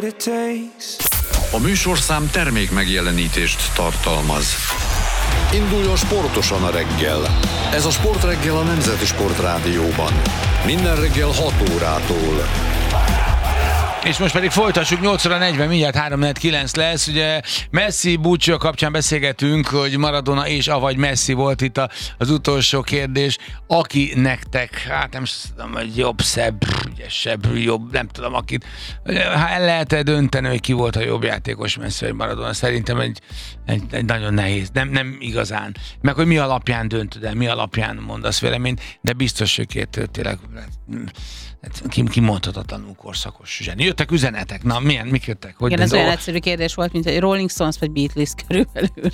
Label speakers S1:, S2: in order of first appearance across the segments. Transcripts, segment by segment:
S1: A műsorszám termék megjelenítést tartalmaz. Induljon sportosan a reggel. Ez a Sportreggel a Nemzeti Sportrádióban. Minden reggel 6 órától.
S2: És most pedig folytassuk, 8:40, mindjárt 3:09 lesz. Ugye Messi búcsúja kapcsán beszélgetünk, hogy Maradona és avagy Messi volt itt az utolsó kérdés. Aki nektek, hát nem tudom, jobb, szebb, ügyesebb, jobb, nem tudom, akit. El lehet dönteni, hogy ki volt a jobb játékos, Messi vagy Maradona? Szerintem egy nagyon nehéz, nem igazán. Meg hogy mi alapján döntöd el, mi alapján mondasz véleményt, de biztos, hogy két tényleg kimondhatatlanul korszakos zseni. Jöttek üzenetek, na mik jöttek? Hogy
S3: igen, ez olyan egyszerű kérdés volt, mint egy Rolling Stones vagy Beatles körülbelül.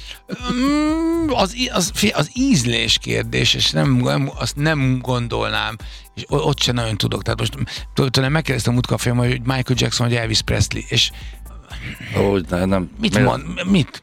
S2: Az ízlés kérdés, és azt nem gondolnám, és ott sem nagyon tudok. Tehát most tőlem megkérdeztem múltkor hogy Michael Jackson vagy Elvis Presley, és
S4: nem.
S2: Mit mond? Mit?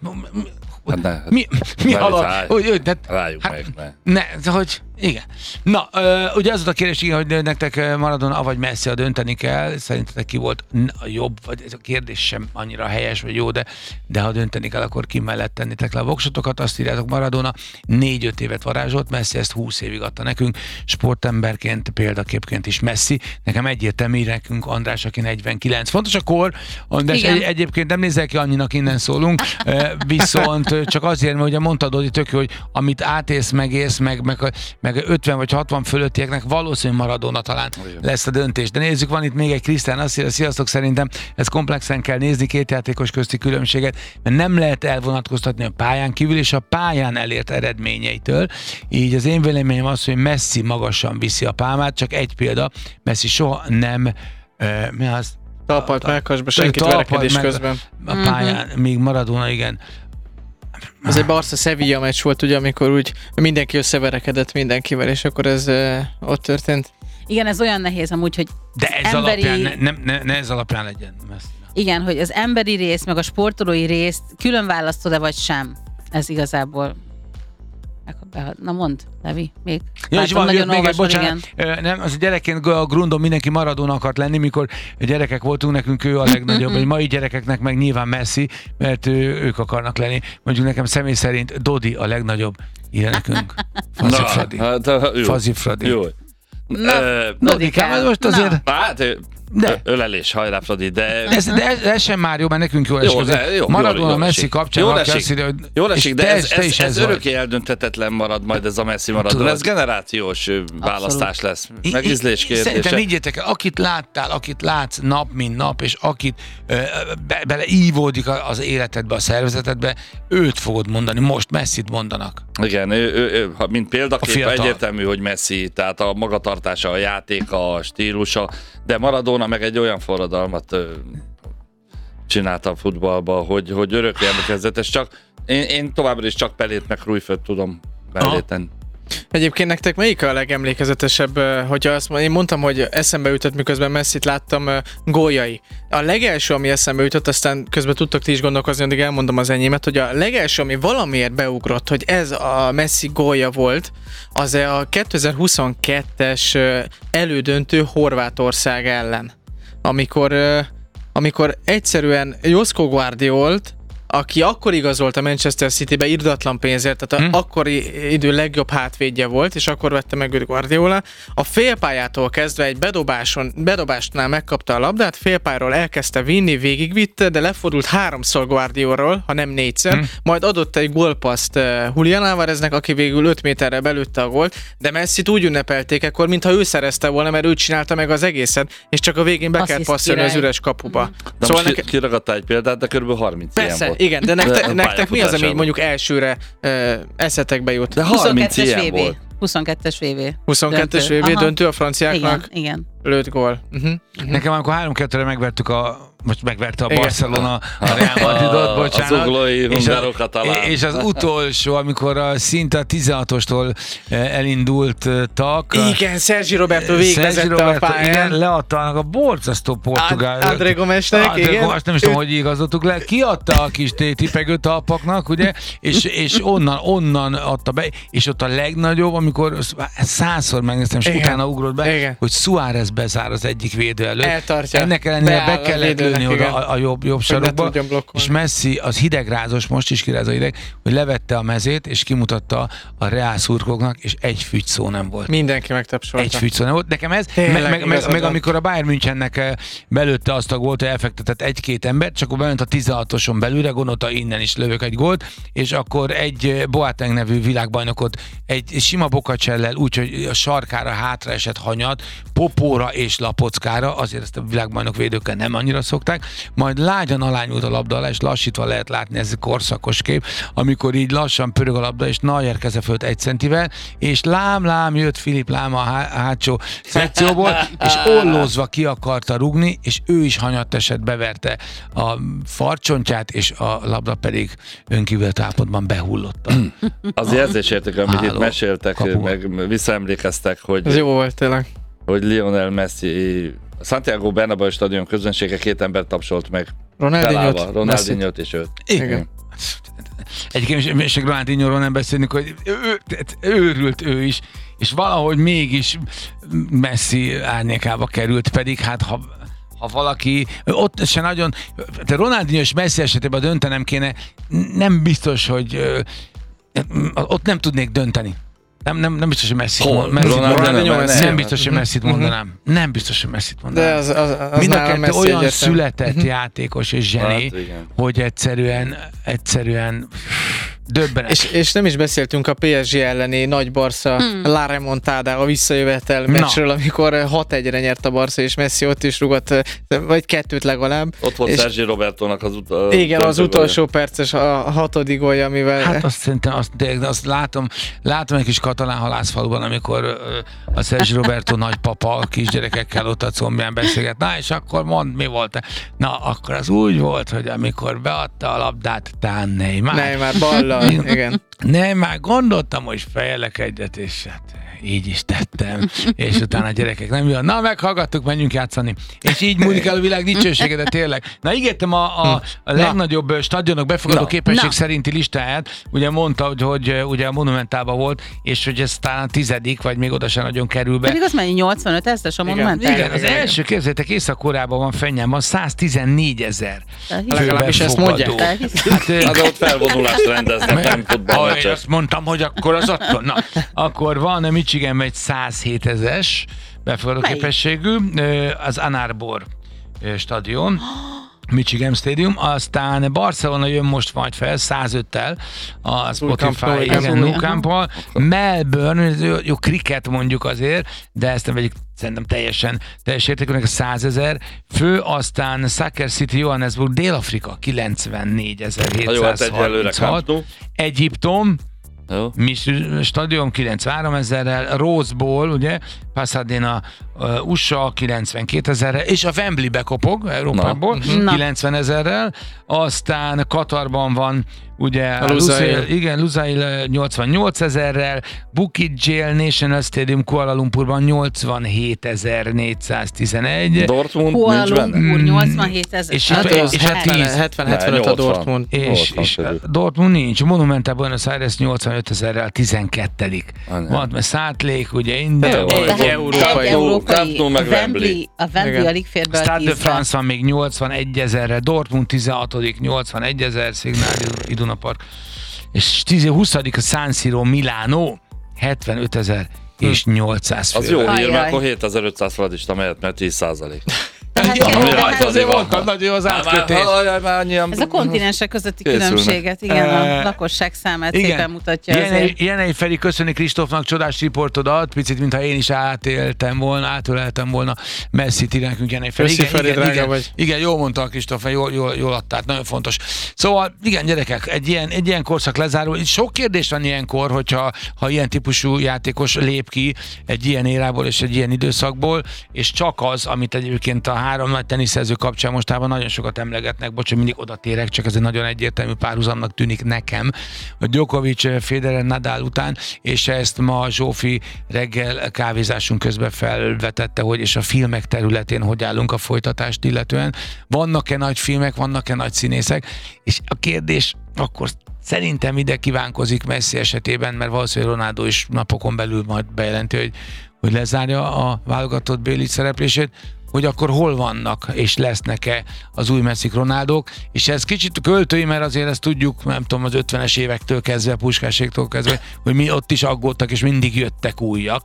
S2: Mi alap?
S4: Rájuk meg.
S2: Hogy igen. Na, ugye az volt a kérdés, hogy nektek Maradona vagy Messi dönteni kell. Szerintetek ki volt a jobb, vagy ez a kérdés sem annyira helyes, vagy jó, de ha dönteni kell, akkor ki mellett tennétek le a voksotokat. Azt írjátok, Maradona 4-5 évet varázsolt, Messi ezt 20 évig adta nekünk, sportemberként, példaképként is Messi. Nekem egyértelmű, nekünk András, aki 49. Fontos a kor, András, egyébként nem nézel ki annyinak, innen szólunk, viszont csak azért, mert ugye mondtad, hogy tök jó, hogy amit átélsz, megélsz, meg 50 vagy 60 fölöttieknek valószínűleg Maradona talán lesz a döntés. De nézzük, van itt még egy Krisztán, azt írja, sziasztok, szerintem ez komplexen kell nézni, két játékos közti különbséget, mert nem lehet elvonatkoztatni a pályán kívül és a pályán elért eredményeitől. Így az én véleményem az, hogy Messi magasan viszi a pálmát, csak egy példa, Messi soha nem mi az?
S5: Talpalt melkasba, senkit verekedés közben.
S2: A pályán, még Maradona, igen.
S5: Ez egy Barca-Sevilla meccs volt, ugye, amikor úgy mindenki összeverekedett mindenkivel, és akkor ez ott történt.
S3: Igen, ez olyan nehéz amúgy, hogy
S2: de ez alapján, ne ez alapján legyen.
S3: Igen, hogy az emberi rész, meg a sportolói részt külön választod-e, vagy sem? Ez igazából... Na mondd, Levi, még.
S2: Ja, és van, még egy, bocsánat, nem, az gyerekként a grundon mindenki Maradona akart lenni, mikor gyerekek voltunk, nekünk ő a legnagyobb, vagy mai gyerekeknek meg nyilván Messi, mert ők akarnak lenni. Mondjuk nekem személy szerint Dodi a legnagyobb, írja nekünk. Fazi Fradi.
S4: Jó.
S2: Dodikám, most azért...
S4: Ölelés, hajrá, Fradi, de
S2: ez sem már jó, mert nekünk jól esik. Maradona, Messi kapcsán
S4: jól esik, de ez örökké eldönthetetlen marad majd ez a Messi Maradona. Ez generációs választás lesz. Meg ízlés kérdése.
S2: Szerintem higgyétek el, akit láttál, akit látsz nap, mint nap, és akit beleívódik az életedbe, a szervezetedbe, őt fogod mondani. Most Messit mondanak.
S4: Igen, mint példakép egyértelmű, hogy Messi, tehát a magatartása, a játéka, a stílusa, de Maradona meg egy olyan forradalmat csinálta a futballba, hogy örökké emlékezetes. Csak én továbbra is csak Pelét meg Cruyffot tudom melléten.
S5: Egyébként nektek melyik a legemlékezetesebb, hogyha én mondtam, hogy eszembe ütött, miközben Messit láttam, góljai. A legelső, ami eszembe ütött, aztán közben tudtok ti is gondolkozni, addig elmondom az enyémet, hogy a legelső, ami valamiért beugrott, hogy ez a Messi gólja volt, az a 2022-es elődöntő Horvátország ellen. Amikor egyszerűen Josko Guardiolt, aki akkor igazolt a Manchester Citybe irdatlan pénzért, tehát akkori idő legjobb hátvédje volt, és akkor vette meg őt Guardiola. A félpályától kezdve egy bedobásnál megkapta a labdát, félpályáról elkezdte vinni, végigvitte, de lefordult 3-szor Guardiolról, ha nem 4-szer, majd adott egy gólpasszt Julián Álvareznek, aki végül 5 méterre belőtte a gólt, de Messit úgy ünnepelték ekkor, mintha ő szerezte volna, mert ő csinálta meg az egészet, és csak a végén be kell passzolni az üres kapuba.
S4: De szóval most kiragadtál egy példát, de kb. 30 ilyen volt.
S5: Igen, de nektek mi az, ami mondjuk elsőre eszetekbe jut?
S4: De 30 ilyen volt.
S3: 22-es VB.
S5: 22-es VB döntő a franciáknak.
S3: Igen.
S5: Lőtt gól.
S2: Nekem amikor 3-2-re megverte a Barcelona a Real Madridot, bocsánat.
S4: Az uglói hungárokat talán.
S2: És az utolsó, amikor szinte a 16-ostól elindultak.
S5: Igen, Sergi Roberto végigvezette a pályán.
S2: Igen, leadta a borzasztó portugál.
S5: André Gomesnek, igen.
S2: Azt nem is tudom, hogy igazoltuk le. Kiadta a kis tipegő talpaknak, ugye, és onnan adta be, és ott a legnagyobb, amikor 100-szor megnéztem, és utána ugrott be, hogy Suárez bezár az egyik védő előtt.
S5: Eltartja.
S2: Ennek ellenére be kellett lőni. belülni oda a jobb sarokba, és Messi az hidegrázos, most is kiráz a hideg, hogy levette a mezét, és kimutatta a Real szurkolóknak, és egy fügy szó nem volt.
S5: Mindenki megtapsolta.
S2: Egy fügy szó nem volt. Nekem ez, meg amikor a Bayern Münchennek belőtte azt a gólt, hogy elfektetett egy-két embert, csak akkor bement a 16-oson belülre, gondolta, innen is lövök egy gólt, és akkor egy Boateng nevű világbajnokot egy sima bokacsellel, úgyhogy a sarkára hátra esett hanyat, popóra és lapockára, azért ezt a világbajnok védőkkel nem annyira szokták, majd lágyan alányult a labda alá, és lassítva lehet látni, ez korszakos kép, amikor így lassan pörög a labda, és Neuer keze fölött 1 centivel, és lám jött Philipp Lahm a hátsó szekcióból, és ollózva ki akarta rugni, és ő is hanyat esett, beverte a farcsontját, és a labda pedig önkívület állapotban behullott.
S4: Az érzésértük, amit itt meséltek, kapuba. Meg visszaemlékeztek, hogy...
S5: Ez jó volt tényleg.
S4: Hogy Lionel Messi, Santiago Bernabéu stadion közönsége 2 embert tapsolt meg. Ronaldinho-t és őt.
S2: Igen. Egyébként még Ronaldinho-ról nem beszélünk, hogy őrült ő is, és valahogy mégis Messi árnyékába került, pedig hát ha valaki, ott se nagyon, de Ronaldinho és Messi esetében döntenem kéne, nem biztos, hogy ott nem tudnék dönteni. Nem biztos, hogy Messi-t mondanám. Nem biztos, hogy Messi-t mondanám. Nem biztos, hogy Messi-t mondanám.
S5: De az
S2: mind a kettő olyan született játékos és zseni, hogy egyszerűen döbbenet.
S5: És nem is beszéltünk a PSG elleni nagy Barca La Remontada, a visszajövetel meccsről, amikor 6-1-re nyert a Barca, és Messi ott is rugott, vagy 2 legalább.
S4: Ott volt Sergio Robertónak
S5: az utolsó perces, a 6. gólja, amivel...
S2: Hát azt szerintem, azt látom egy kis katalán halászfaluban, amikor a Sergio Roberto nagypapa kisgyerekekkel ott a combján beszélget. Na, és akkor mondd, mi volt? Na, akkor az úgy volt, hogy amikor beadta a labdát, tán Neymar
S5: balla. Igen.
S2: Nem, már gondoltam, hogy fejelek egyet, és hát így is tettem. És utána a gyerekek nem jön. Na, meghallgattuk, menjünk játszani. És így múlik el a világ dicsősége, de tényleg. Na, ígértem a legnagyobb stadionok befogadó képesség szerinti listáját. Ugye mondta, hogy ugye a Monumentálban volt, és hogy ez talán a 10. vagy még oda sem nagyon kerül be.
S3: Pedig az mennyi 85 ezres a Monumentál?
S2: Igen, az első, képzeljétek, Észak-Koreában van fennyában 114 000.
S5: Legalábbis ezt mondják.
S4: Hát ott felvonulást rendeznek, nem futballmeccset.
S2: Azt mondtam, hogy akkor az attól. Na, akkor van Michiganben egy 107 000-es befogadó képességű, az Ann Arbor stadion, Michigan Stadium, aztán Barcelona jön most majd fel 105-tel, a Spotify, Nou Camp-al, Melbourne, jó cricket mondjuk azért, de ezt nem vegyük szerintem teljes értékűnek, 100 000 fő, aztán Soccer City Johannesburg, Dél-Afrika 94 736, Egyiptom, stadion 93 000-rel, Rose Bowl, ugye, Pasadena, USA 92 000-rel, és a Wembley bekopog Európából 90 000-rel, aztán Katarban van ugye Lusail 88 000-rel, Bukit Jail National Stadium Kuala Lumpurban 87 411.
S4: Dortmund
S3: Kuala
S4: nincs benne?
S3: Lumpur 87 000.
S2: És 70-75
S5: a Dortmund.
S2: És Dortmund nincs. Monumentál Buenos Aires 85 000-rel 12. Van, mert Salt Lake, ugye innen.
S4: Camp Nou meg Wembley.
S3: A Wembley alig fér be a 10-be.
S2: Stade de France van még 81 000-re, Dortmund 16. 81 000, Signal Iduna Park. És 20. a San Siro Milano 75 000 és 800 fő.
S4: Az jó hír, mert akkor 7500 fradista mehet, mert 10%.
S2: Azért voltam nagyon az átkötés.
S3: Ez a kontinensek közötti különbséget, igen, a lakosság számát szépen mutatja.
S2: Jenei Feri köszöni Kristófnak, csodás riportodat, picit, mintha én is átöleltem volna Messit nekünk, Jenei Feri. Igen, jól mondta a Kristóf, jól adtál, nagyon fontos. Szóval, igen, gyerekek, egy ilyen korszak lezárul. Sok kérdés van ilyenkor, hogyha ilyen típusú játékos lép ki egy ilyen érából és egy ilyen időszakból, és csak az, amit egyébként a 3 nagy teniszező kapcsán mostában nagyon sokat emlegetnek, bocs, mindig oda térek, csak ez egy nagyon egyértelmű párhuzamnak tűnik nekem, hogy Djokovic, Federer, Nadal után, és ezt ma Zsófi reggel kávézásunk közben felvetette, hogy és a filmek területén hogy állunk a folytatást illetően. Vannak-e nagy filmek, vannak-e nagy színészek, és a kérdés akkor szerintem ide kívánkozik Messi esetében, mert valószínűleg Ronaldo is napokon belül majd bejelenti, hogy lezárja a válogatott béli szereplését, hogy akkor hol vannak és lesznek-e az új Messzik, Ronaldók, és ez kicsit költői, mert azért ezt tudjuk, nem tudom, az 50-es évektől kezdve, Puskásségtól kezdve, hogy mi ott is aggódtak, és mindig jöttek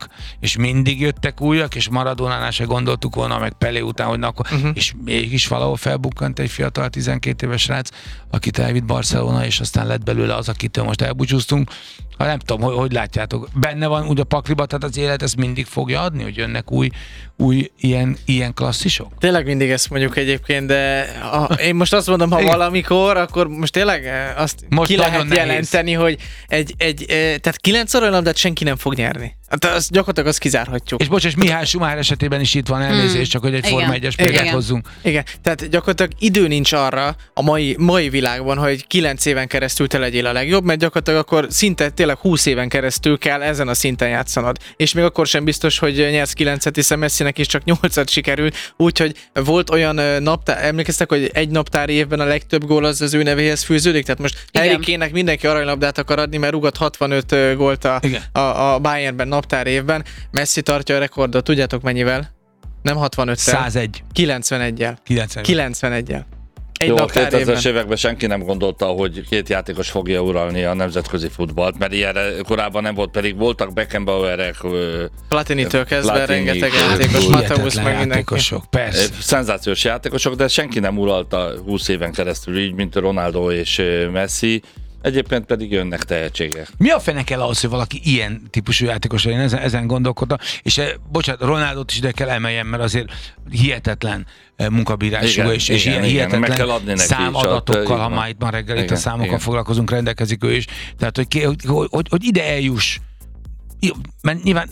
S2: újak, és Maradónánál se gondoltuk volna, meg Pelé után, hogy na, akkor, és mégis valahol felbukkant egy fiatal 12 éves srác, akit elvitt Barcelona, és aztán lett belőle az, akitől most elbúcsúztunk. Ha nem tudom, hogy látjátok, benne van úgy a pakliba, tehát az élet ezt mindig fogja adni, hogy jönnek új ilyen klasszisok?
S5: Tényleg mindig ezt mondjuk egyébként, de én most azt mondom, ha valamikor, akkor most tényleg azt most ki lehet jelenteni, hogy tehát 9 arranylabdát senki nem fog nyerni. Hát gyakorlatilag azt kizárhatjuk.
S2: És bocs, Mihály Schumacher esetében is itt van elnézést, csak hogy egy Forma 1-es példát hozzunk.
S5: Igen, tehát gyakorlatilag idő nincs arra a mai világban, hogy 9 éven keresztül te legyél a legjobb, mert gyakorlatilag akkor szinte tényleg 20 éven keresztül kell ezen a szinten játszanod. És még akkor sem biztos, hogy nyersz 9-et, hiszen Messinek is csak 8-at sikerült, úgyhogy volt olyan naptár, emlékeztek, hogy egy naptári évben a legtöbb gól az ő nevéhez fűződik? Tehát most Harry Kane-nek mindenki aranylabdát akar adni, mert rúgott 65 gólt a Bayernben naptár évben. Messi tartja a rekordot, tudjátok mennyivel? Nem 65-tel.
S2: 101.
S5: 91-jel. 91-jel.
S4: Jó, a 2000-es években senki nem gondolta, hogy két játékos fogja uralni a nemzetközi futballt, mert ilyenre korábban nem volt, pedig voltak Beckenbauerek,
S5: Platini-től kezdve rengeteg játékos, Mateusz, meg mindenki.
S2: Persze.
S4: Szenzációs játékosok, de senki nem uralta 20 éven keresztül, így, mint Ronaldo és Messi. Egyébként pedig jönnek tehetségek.
S2: Mi a fene kell ahhoz, hogy valaki ilyen típusú játékos legyen? Ezen gondolkodtam. És bocsánat, Ronaldót is ide kell emeljem, mert azért hihetetlen munkabírású, és ilyen hihetetlen számadatokkal, ha már itt ma reggel itt a számokkal foglalkozunk, rendelkezik ő is. Tehát, hogy ide eljuss. Mert nyilván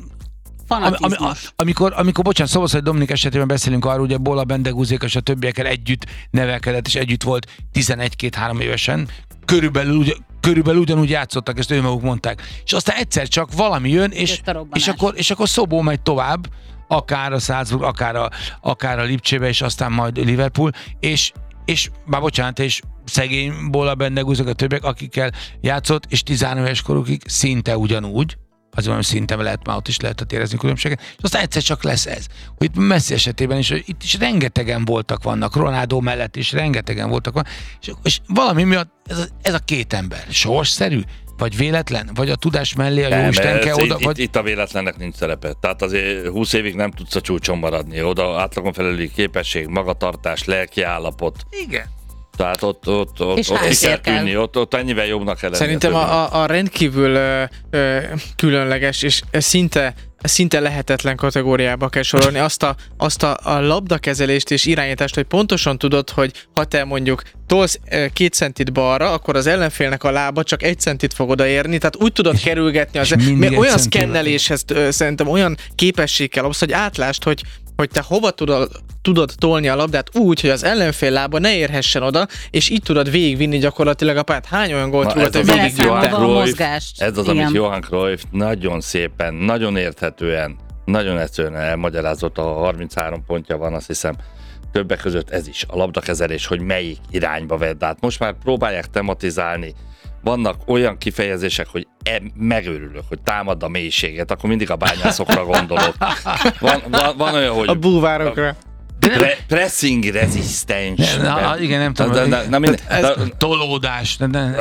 S2: amikor bocsánat, Szoboszlai Dominik esetében beszélünk arról, hogy a Bola, Bendegúzék és a többiekkel együtt nevelkedett, és együtt volt 11-2-3 évesen, körülbelül ugyanúgy játszottak, ezt ő maguk mondták. És aztán egyszer csak valami jön, és akkor Szobó megy tovább, akár a Salzburg, akár a Lipcsébe, és aztán majd Liverpool, és már bocsánat, és szegény Bola, Bendegúzék, a többiek, akikkel játszott, és 13 éves korukig szinte ugyanúgy, azért mondom, szinten lehet, már ott is lehetett érezni különbséget, és aztán egyszer csak lesz ez. Hogy itt Messi esetében is, itt is rengetegen vannak, Ronaldo mellett is rengetegen voltak, és valami miatt ez a két ember sorsszerű, vagy véletlen, vagy a tudás mellé a jóisten kell oda,
S4: itt a véletlennek nincs szerepe. Tehát azért 20 évig nem tudsz a csúcson maradni. Oda átlagon felüli képesség, magatartás, lelki állapot.
S2: Igen.
S4: Tehát ott ki kell tűnni, ott ennyivel jobbnak kell lenni.
S5: Szerintem a rendkívül különleges és szinte lehetetlen kategóriába kell sorolni azt a labdakezelést és irányítást, hogy pontosan tudod, hogy ha te mondjuk tolsz 2 centit balra, akkor az ellenfélnek a lába csak 1 centit fog odaérni, tehát úgy tudod kerülgetni olyan szkenneléshez szerintem olyan képesség kell ahhoz, hogy átlást, hogy te hova tudod tolni a labdát úgy, hogy az ellenfél lába ne érhessen oda, és így tudod végigvinni gyakorlatilag a pályát. Hány olyan gólt rúgott, hogy végigvitte?
S4: Ez az, amit Johan Cruyff nagyon szépen, nagyon érthetően, nagyon egyszerűen elmagyarázott, a 33 pontja van, azt hiszem, többek között ez is, a labdakezelés, hogy melyik irányba vedd át. Most már próbálják tematizálni. Vannak olyan kifejezések, hogy megőrülök, hogy támad a mélységet, akkor mindig a bányászokra gondolok. Van olyan, hogy...
S5: A búvárokra.
S4: Pressing resistance.
S2: Igen, nem tudom. Tolódás.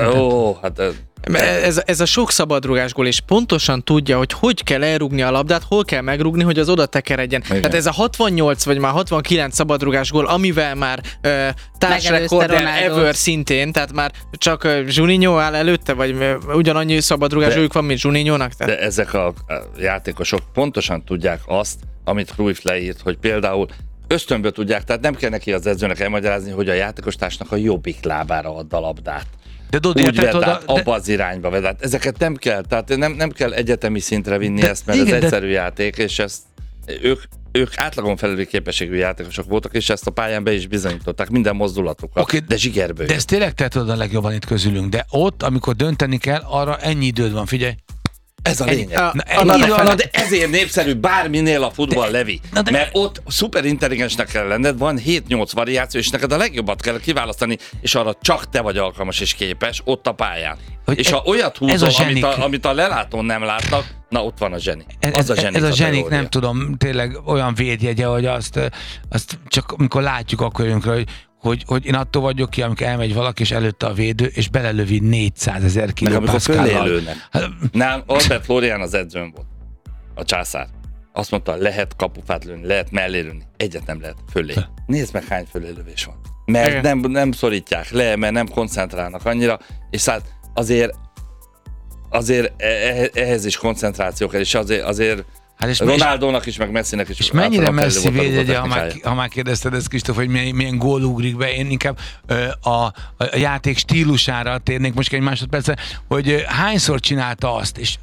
S5: Ez a sok szabadrugásgól, és pontosan tudja, hogy kell elrugni a labdát, hol kell megrugni, hogy az oda tekeredjen. Tehát ez a 68 vagy már 69 szabadrugásgól, amivel már társrekorder ever szintén, tehát már csak Juninho áll előtte, vagy ugyanannyi szabadrugásuk van, mint Juninho-nak?
S4: De ezek a játékosok pontosan tudják azt, amit Cruyff leírt, hogy például ösztönből tudják, tehát nem kell neki az edzőnek elmagyarázni, hogy a játékostársnak a jobbik lábára add a labdát.
S2: De Dodi,
S4: úgy vedd át, abba az irányba vedd át. Ezeket nem kell, tehát nem kell egyetemi szintre vinni ezt, mert ez egyszerű játék, és ezt ők átlagon felüli képességű játékosok voltak, és ezt a pályán be is bizonyították, minden mozdulatukat, de zsigerből.
S2: De ezt tényleg te tudod a legjobban itt közülünk, de ott, amikor dönteni kell, arra ennyi időd van, figyelj.
S4: Ez a lényeg. De ezért népszerű bárminél a futball, Levi. Mert ott szuper intelligensnek kell lenned, van 7-8 variáció, és neked a legjobbat kell kiválasztani, és arra csak te vagy alkalmas és képes ott a pályán. És ha olyat húzol, amit a lelátón nem láttak, Na, ott van a zseni.
S2: Ez a zsenik, nem tudom, tényleg olyan védjegye, hogy azt csak amikor látjuk, akkor jönk rá, hogy én attól vagyok ki, amikor elmegy valaki, és előtte a védő, és belelövi 400 000 kilopaszkállal.
S4: Nem, Albert Florian az edzőm volt, a császár. Azt mondta, lehet kapufát lőni, lehet mellé lőni. Egyet nem lehet fölé. Nézd meg, hány fölélövés van. Mert nem szorítják le, mert nem koncentrálnak annyira, és hát azért ehhez is koncentráció kell, és azért hát és Ronaldónak is, meg Messinek is.
S2: És mennyire Messi védjegye, ha már kérdezted ezt, Kristóf, hogy milyen gól ugrik be, én inkább a játék stílusára térnék most egy másodpercre, hogy hányszor csinálta azt, és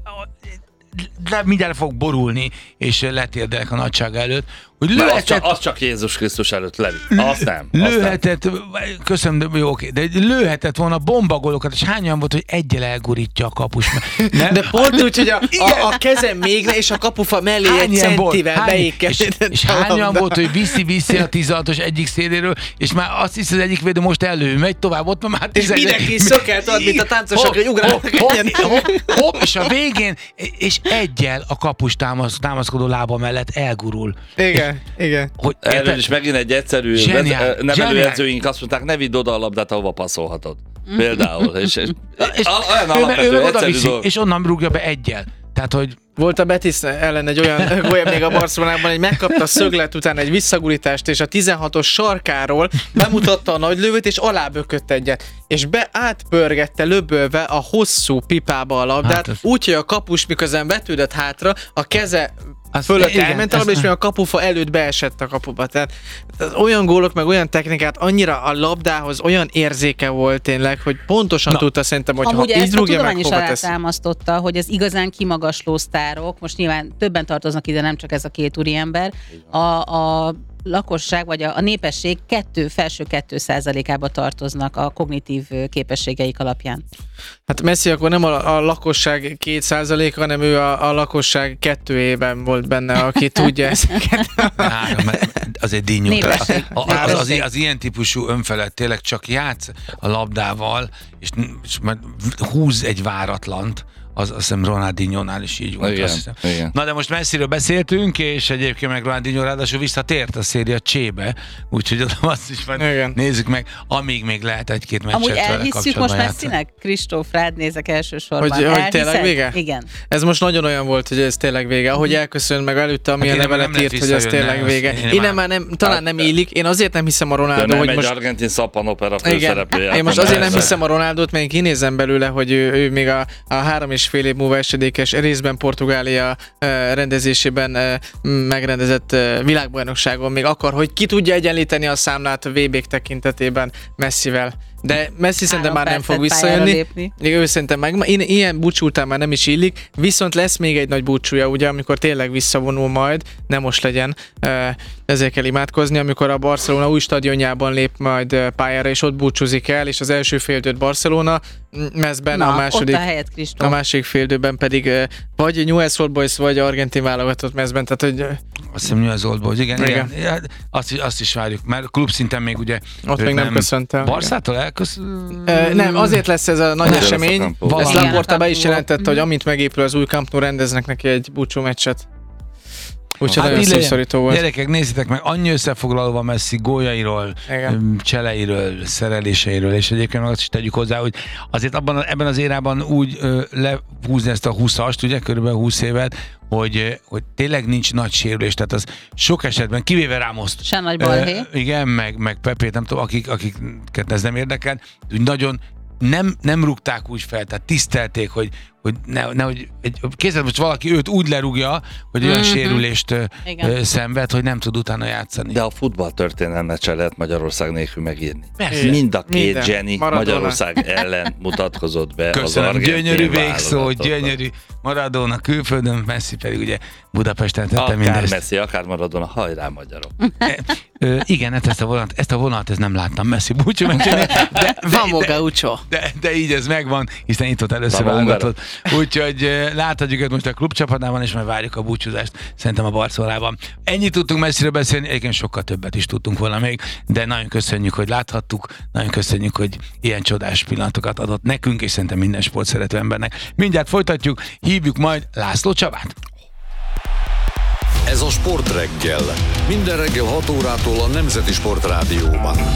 S2: mindjárt fog borulni, és letérdelek a nagyság előtt, hogy lőhetett...
S4: Az csak Jézus Krisztus előtt Levi. Azt nem.
S2: Lőhetett, köszönöm, de jó, oké, de lőhetett volna bombagolokat, és hányan volt, hogy egyel elgurítja a kapus.
S5: De pont úgy, hogy a kezem még ne, és a kapufa mellé egy centivel beékelődött.
S2: És hányan volt, hogy viszi a 16-os egyik széléről, és már azt hisz, az egyik védő most megy tovább, ott már 11.
S5: És mindenki szökelt ad, mint a táncosok, hogy ugrálnak
S2: hopp, és a végén, és egyel a kapus támaszkodó lába mellett elgurul.
S5: Igen.
S4: Erről is megint egy egyszerű nevelőedzőink azt mondták, ne vidd oda a labdát, ahova passzolhatod. Például. És olyan alapvető egyszerű dolog.
S2: És onnan rúgja be egyel. Tehát, hogy...
S5: Volt a Betis ellen egy olyan gólya még a Barcelonában, hogy megkapta a szöglet után egy visszagurítást, és a 16-os sarkáról bemutatta a nagy lövőt, és alábökött egyet. És átpörgette löbölve a hosszú pipába a labdát, úgyhogy a kapus miközben vetődött hátra, a keze fölött elment alapba, és még a kapufa előtt beesett a kapuba. Tehát olyan gólok, meg olyan technikát, annyira a labdához olyan érzéke volt tényleg, hogy pontosan tudta szerintem, hogy ha így rúgja meg, hova teszi.
S3: Támasztotta, hogy az igazán kimagasló sztárok, most nyilván többen tartoznak ide, nem csak ez a két úriember, a lakosság, vagy a népesség felső 2%-ába tartoznak a kognitív képességeik alapján.
S5: Hát Messi akkor nem a lakosság 2%-a, hanem ő a lakosság 2-ében volt benne, aki tudja ezeket.
S2: Az egy díny. Az ilyen típusú önfelett tényleg csak játsz a labdával, és húz egy váratlant, azt hiszem Ronaldinho-nál is így volt.
S4: Igen.
S2: Na de most Messiről beszéltünk, és egyébként meg Ronaldinho ráadásul visszatért a széria C-be, úgyhogy azt is majd nézzük meg, amíg még lehet egy-két meccset vele kapcsolatban.
S3: Amúgy elhisszük most Messinek? Kristóf, rád nézek elsősorban.
S5: Hogy tényleg vége?
S3: Igen.
S5: Ez most nagyon olyan volt, hogy ez tényleg vége. Ahogy elköszön meg előtte, amilyen levelet írt, hogy ez tényleg vége. Én már talán nem illik. Én azért nem hiszem a Ronaldo, hogy most...
S4: egy argentin szappanopera főszereplője.
S5: Én most azért nem hiszem a Ronaldot, mert én kinézem belőle, hogy ő még a 3,5 év múlva esedékes részben Portugália rendezésében megrendezett világbajnokságon még akar, hogy ki tudja egyenlíteni a számlát a VB-k tekintetében Messivel. De Messi szerintem már nem fog visszajönni. Ő szerintem meg. Ilyen búcsú után már nem is illik, viszont lesz még egy nagy búcsúja, ugye, amikor tényleg visszavonul majd, nem most legyen, ezért kell imádkozni, amikor a Barcelona új stadionjában lép majd pályára, és ott búcsúzik el, és az első féldőt Barcelona mezben, a második féldőben pedig vagy Newell's Old Boys, vagy argentin válogatott mezben, tehát hogy...
S2: Azt hiszem Newell's Old Boys, igen. Azt is várjuk, mert klubszinten még ugye...
S5: Ott még nem köszönt el.
S2: Barszától
S5: nem, azért lesz ez a nagy esemény. Ezt Laporta be is jelentette, hogy amint megépül az új Camp Nou, rendeznek neki egy búcsú meccset. Úgyhogy nagyon szívszorító volt.
S2: Gyerekek, nézzétek meg, annyi összefoglalva Messi góljairól, cseleiről, szereléseiről, és egyébként azt is tegyük hozzá, hogy azért ebben az érában úgy lehúzni ezt a 20-ast, ugye, körülbelül 20 évet, hogy tényleg nincs nagy sérülés, tehát az sok esetben, kivéve Ramoszt.
S3: Se nagy balhé.
S2: Igen, meg Pepét, nem tudom, akiket ez nem érdekel, úgy nagyon nem rúgták úgy fel, tehát tisztelték, hogy nehogy kézzel most valaki őt úgy lerúgja, hogy olyan sérülést szenved, hogy nem tud utána játszani.
S4: De a futballtörténelmet se lehet Magyarország nélkül megírni. Persze. Mind a két zseni Magyarország ellen mutatkozott be.
S2: Köszönöm,
S4: az argentin
S2: gyönyörű végszó, gyönyörű. Maradona külföldön, Messi pedig ugye Budapesten tette mindezt.
S4: Akár Messi, akár Maradona, hajrá magyarok.
S2: Igen, hát ezt a vonalat ez nem láttam Messi búcsú megcsinálni.
S5: Van Gaucho.
S2: De így ez megvan, hiszen itt volt először válogatott. Úgyhogy láthatjuk őket most a klubcsapatában, és majd várjuk a búcsúzást szerintem a Barcelonában. Ennyit tudtunk messziről beszélni, egyébként sokkal többet is tudtunk volna még, de nagyon köszönjük, hogy láthattuk, nagyon köszönjük, hogy ilyen csodás pillanatokat adott nekünk, és szerintem minden sportszerető embernek. Mindjárt folytatjuk, hívjuk majd László Csabát.
S1: Ez a Sportreggel. Minden reggel 6 órától a Nemzeti Sportrádióban.